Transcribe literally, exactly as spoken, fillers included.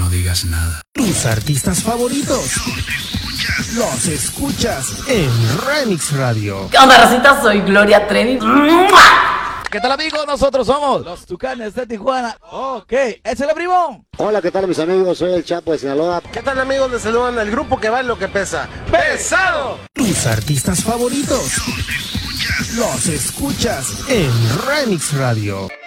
no digas nada. Tus artistas favoritos los escuchas en Remix Radio. ¿Qué onda, racita? Soy Gloria Trevi. ¿Qué tal, amigos? Nosotros somos los Tucanes de Tijuana. Ok, ¿es el primo? Hola, ¿qué tal, mis amigos? Soy el Chapo de Sinaloa. ¿Qué tal, amigos? Les saludan el grupo que va en lo que pesa. ¡Pesado! Tus artistas favoritos los escuchas en Remix Radio.